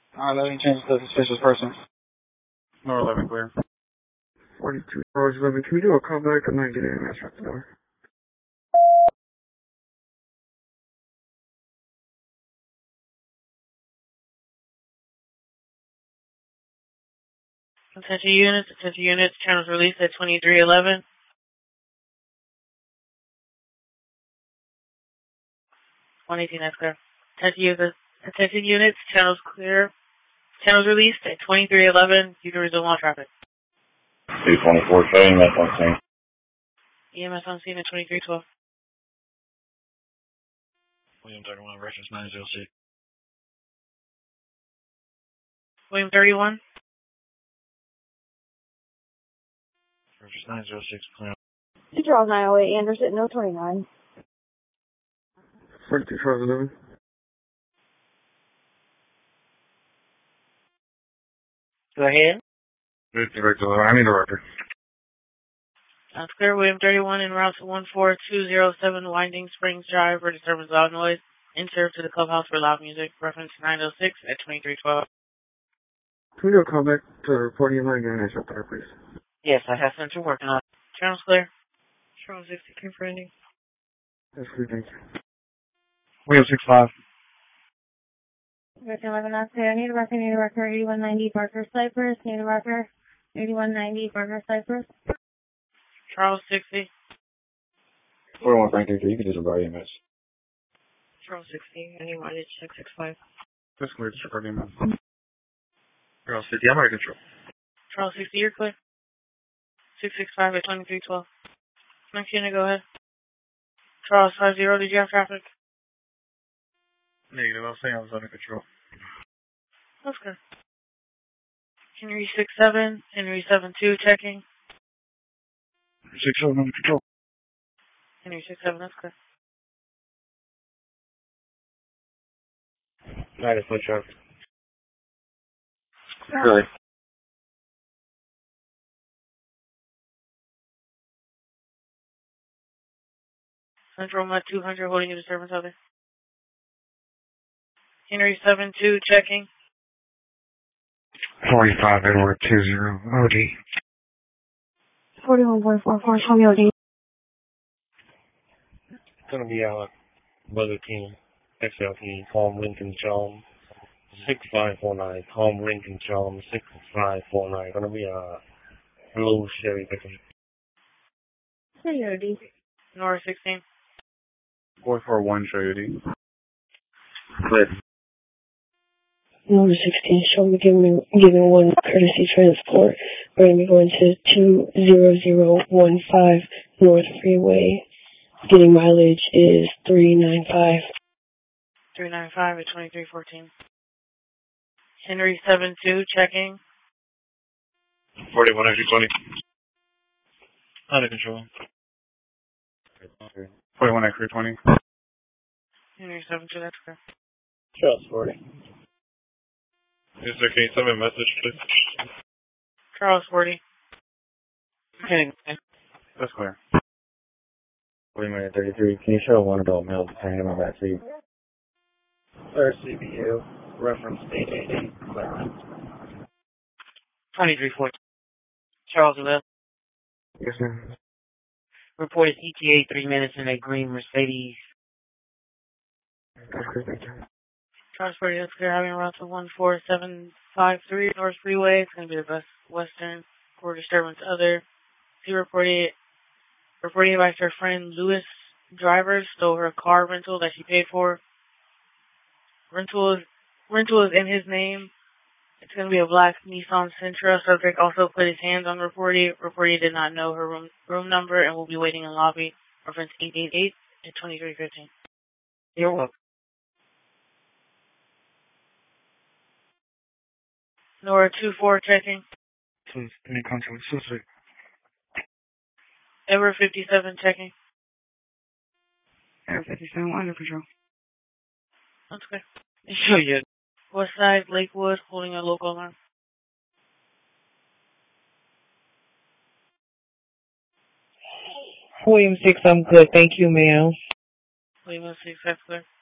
Let me change to the suspicious person. Nor 11 clear. 42 Charles 11. Can we do a callback? I'm not getting an answer at the door. Attention units, channels released at 2311. 118, that's clear. Attention units, channels clear. Channels released at 2311. You can resume all traffic. 224, show EMS on scene. EMS on scene at 2312. William 31, reference 906. William 31. Reference 906, clear. Charles 908, Anderson, no 29. 42 Charles 11. Go ahead. I need a record. That's clear. William 31 en route to 14207 Winding Springs Drive for disturbance loud noise. Enter to the clubhouse for loud music. Reference 906 at 2312. Can we do a callback to the reporting line? Get an answer at the door, please. Yes, I have sent you working on it. Channel's clear. Channel 60, confirming. That's good, thank you. William 65. Virgin 11, I need a record, 8190 Barker Cypress, need a record, 8190 Barker Cypress. Charles 60. 41 Frank 33, you can disregard EMS. Charles 60, any mileage 665. That's clear, disregard EMS. Charles 50, I'm out of control. Charles 60, you're clear. 665 at 2312. Next unit, go ahead. Charles 50, did you have traffic? Negative, I was saying I was under control. That's good. Henry 67, Henry 72, checking. 67 under control. Henry 67, that's good. United Foot traffic. Really? Central Mud 200, holding a disturbance other. Henry 72, checking. 45 Edward 20 OD. 41.44, show me OD. It's gonna be Weather Team, XLT, Palm Lincoln Charm, 6549, Palm Lincoln Charm, 6549. Gonna be blue Chevy pickup. Show me OD. Nora 16. 441 show you D. Clear. Number 16, show me giving one courtesy transport. We're going to be going to 20015 North Freeway. Getting mileage is 395. 395 at 2314. Henry 72, checking. 41 extra 20. Under control. 41 extra 20. Henry 72, that's clear. Charles 40. Yes, sir, can you send me a message, please? Charles 40. Okay. That's clear. 40 33, can you show one adult male detained in my back seat? Sir, CBU, reference 888, clear. 2314. Charles 11. Yes, ma'am. Reported ETA 3 minutes in a green Mercedes. That's good, thank you. Charles 40, that's clear. Having around to 14753 North Freeway. It's going to be the western for disturbance other. She reported by her friend Lewis Driver stole her car rental that she paid for. Rental is in his name. It's going to be a black Nissan Sentra. Subject also put his hands on reportee. Reportee did not know her room number and will be waiting in lobby. Reference 888 at 2315. You're welcome. Nora 24 checking. Please, any contact with suspect. Edward 57 checking. Edward 57, under control. That's good. Show you. West Side, Lakewood, holding a local alarm. William 6, I'm good. Thank you, ma'am. William 6, that's clear.